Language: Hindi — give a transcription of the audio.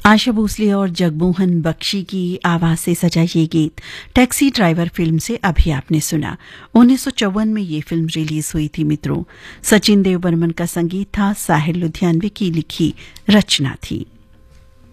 आशा भोसले और जगमोहन बख्शी की आवाज से सजा ये गीत टैक्सी ड्राइवर फिल्म से अभी आपने सुना। 1954 में ये फिल्म रिलीज हुई थी मित्रों। सचिन देव बर्मन का संगीत था, साहिर लुधियानवी की लिखी रचना थी।